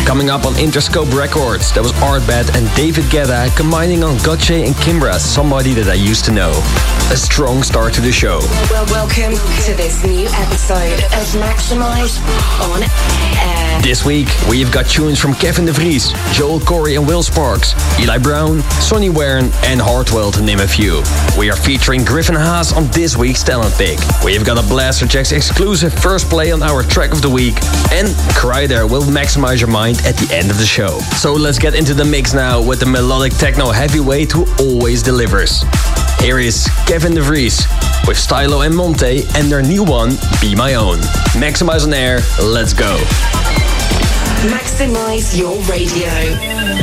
Coming up on Interscope Records, that was Artbat and David Guetta combining on Gotye and Kimbra, Somebody That I Used to Know. A strong start to the show. Well, welcome to this new episode of Maximize on Air. This week, we've got tunes from Kevin De Vries, Joel Corey and Will Sparks, Eli Brown, Sonny Wern and Hartwell, to name a few. We are featuring Griffin Haas on this week's Talent Pick. We've got a Blasterjaxx exclusive first play on our track of the week, and Kryder will maximize your mind at the end of the show. So let's get into the mix now with the melodic techno heavyweight who always delivers. Here is Kevin De Vries with Stylo and Monte and their new one, Be My Own. Maximize on Air, let's go. Maximize your radio.